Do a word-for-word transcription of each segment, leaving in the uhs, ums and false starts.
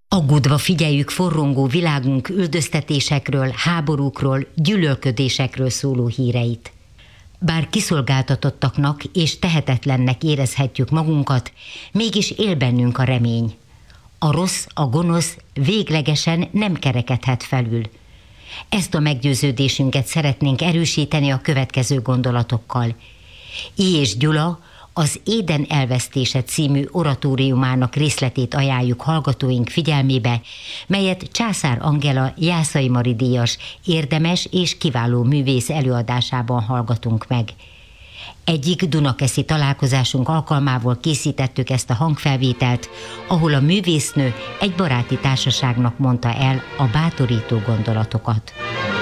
Aggódva figyeljük forrongó világunk üldöztetésekről, háborúkról, gyűlölködésekről szóló híreit. Bár kiszolgáltatottaknak és tehetetlennek érezhetjük magunkat, mégis él bennünk a remény. A rossz, a gonosz véglegesen nem kerekedhet felül. Ezt a meggyőződésünket szeretnénk erősíteni a következő gondolatokkal. I. és Gyula az Éden elvesztése című oratóriumának részletét ajánljuk hallgatóink figyelmébe, melyet Császár Angela Jászai Mari díjas érdemes és kiváló művész előadásában hallgatunk meg. Egyik dunakeszi találkozásunk alkalmából készítettük ezt a hangfelvételt, ahol a művésznő egy baráti társaságnak mondta el a bátorító gondolatokat.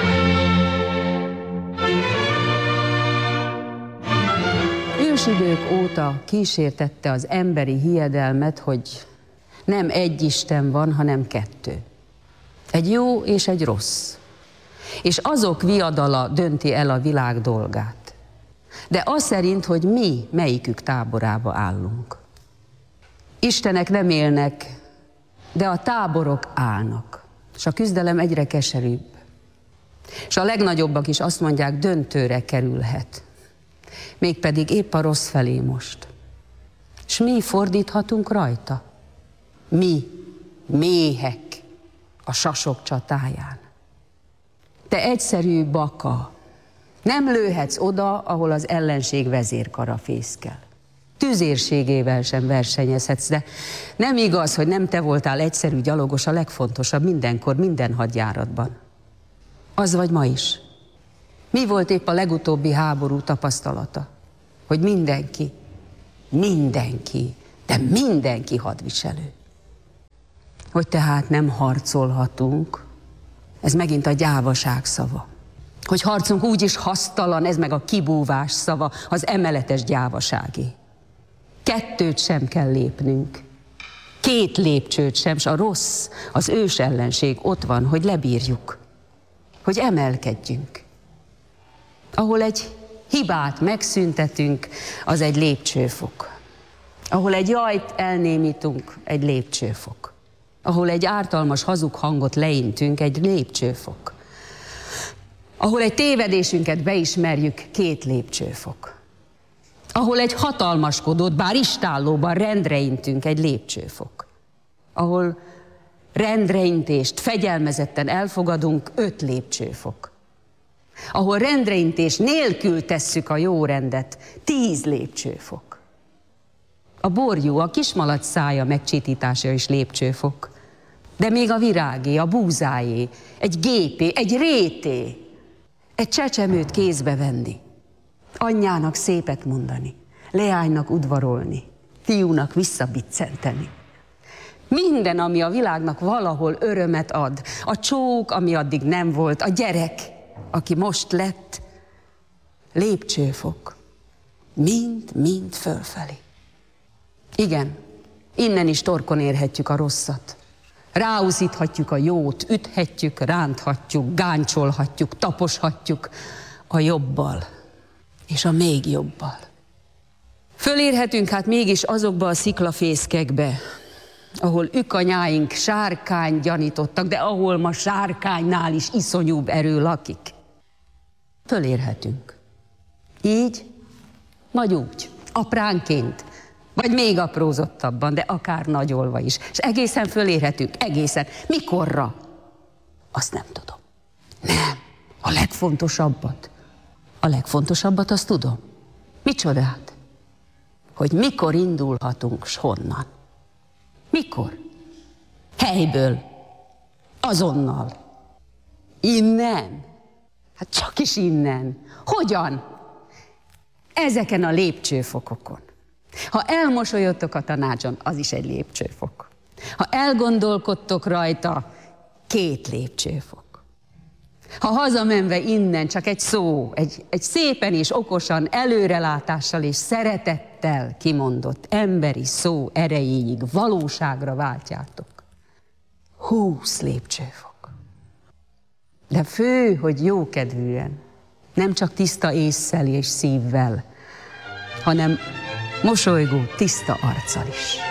Ősidők óta kísértette az emberi hiedelmet, hogy nem egy Isten van, hanem kettő. Egy jó és egy rossz. És azok viadala dönti el a világ dolgát. De az szerint, hogy mi melyikük táborába állunk. Istenek nem élnek, de a táborok állnak. És a küzdelem egyre keserűbb. És a legnagyobbak is azt mondják, döntőre kerülhet. Mégpedig épp a rossz felé most. És mi fordíthatunk rajta? Mi, méhek a sasok csatáján. Te egyszerű baka, nem lőhetsz oda, ahol az ellenség vezérkara fészkel. Tüzérségével sem versenyezhetsz, de nem igaz, hogy nem te voltál egyszerű gyalogos, a legfontosabb mindenkor, minden hadjáratban. Az vagy ma is. Mi volt épp a legutóbbi háború tapasztalata? Hogy mindenki, mindenki, de mindenki hadviselő. Hogy tehát nem harcolhatunk, ez megint a gyávaság szava. Hogy harcunk úgyis hasztalan, ez meg a kibúvás szava, az emeletes gyávaságé. Kettőt sem kell lépnünk, két lépcsőt sem, s a rossz, az ős ellenség ott van, hogy lebírjuk, hogy emelkedjünk. Ahol egy hibát megszüntetünk, az egy lépcsőfok. Ahol egy jajt elnémítunk, egy lépcsőfok. Ahol egy ártalmas hazug hangot leintünk, egy lépcsőfok. Ahol egy tévedésünket beismerjük, két lépcsőfok. Ahol egy hatalmaskodót, bár istállóban rendre intünk, egy lépcsőfok. Ahol rendreintést fegyelmezetten elfogadunk, öt lépcsőfok. Ahol rendreintés nélkül tesszük a jó rendet, tíz lépcsőfok. A borjú, a kismalac szája megcsitítása is lépcsőfok. De még a virágé, a búzáé, egy gépé, egy rété, egy csecsemőt kézbe venni, anyjának szépet mondani, leánynak udvarolni, fiúnak visszabiccenteni. Minden, ami a világnak valahol örömet ad, a csók, ami addig nem volt, a gyerek, aki most lett, lépcsőfok, mind-mind fölfelé. Igen, innen is torkon érhetjük a rosszat. Ráúszíthatjuk a jót, üthetjük, ránthatjuk, gáncsolhatjuk, taposhatjuk a jobbal és a még jobbal. Fölérhetünk hát mégis azokba a sziklafészkekbe, ahol ükanyáink sárkány gyanítottak, de ahol ma sárkánynál is iszonyúbb erő lakik. Fölérhetünk. Így, vagy úgy, apránként, vagy még aprózottabban, de akár nagyolva is. És egészen fölérhetünk, egészen. Mikorra? Azt nem tudom. Nem, a legfontosabbat. A legfontosabbat azt tudom. Micsodát? Hogy mikor indulhatunk, s honnan. Mikor? Helyből. Azonnal. Innen? Hát csak is innen. Hogyan? Ezeken a lépcsőfokokon. Ha elmosolyodtok a tanácson, az is egy lépcsőfok. Ha elgondolkodtok rajta, két lépcsőfok. Ha hazamenve innen csak egy szó, egy, egy szépen és okosan, előrelátással és szeretettel kimondott emberi szó erejéig valóságra váltjátok, húsz lépcsőfok. De fő, hogy jókedvűen, nem csak tiszta ésszel és szívvel, hanem mosolygó, tiszta arccal is.